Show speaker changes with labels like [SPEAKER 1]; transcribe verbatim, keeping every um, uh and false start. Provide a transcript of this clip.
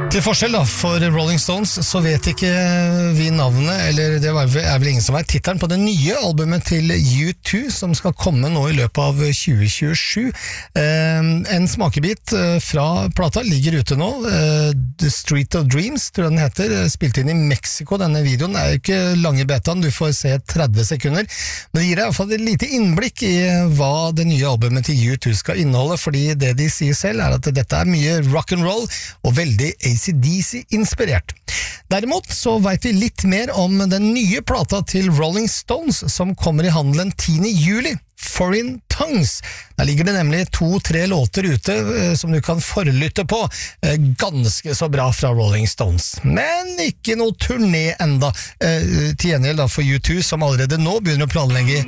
[SPEAKER 1] Til forskjell da, for Rolling Stones så vet ikke vi navnet, eller det er vel ingen som vet, titelen på det nye albumet til U to som skal komme nå i løpet av tjue tjuesju. Eh, en smakebit fra plata ligger ute nå, eh, The Street of Dreams tror jeg den heter, spilt inn i Mexico. Denne videoen er jo ikke lange betaen, du får se tretti sekunder, men det gir deg i hvert fall et lite innblikk i hva det nye albumet til U to skal inneholde, fordi det de sier selv er at dette er mye rock'n'roll og veldig A C D C-inspirert. Derimot så vet vi litt mer om den nye plata til Rolling Stones som kommer i handelen tiende juli, Foreign Tongues. Der ligger det nemlig to-tre låter ute eh, som du kan forlytte på, eh, ganske så bra fra Rolling Stones. Men ikke noe turné enda, eh, til gjengjeld da for U to som allerede nå begynner å planlegge